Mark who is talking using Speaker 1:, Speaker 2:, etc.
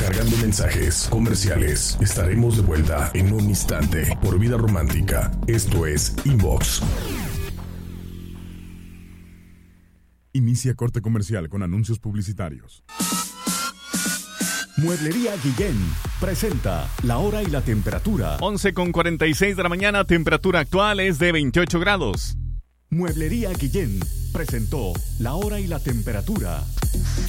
Speaker 1: Cargando mensajes comerciales. Estaremos de vuelta en un instante por Vida Romántica. Esto es Inbox.
Speaker 2: Inicia corte comercial con anuncios publicitarios.
Speaker 3: Mueblería Guillén presenta la hora y la temperatura.
Speaker 4: 11:46 de la mañana, temperatura actual es de 28 grados.
Speaker 3: Mueblería Guillén presentó la hora y la temperatura.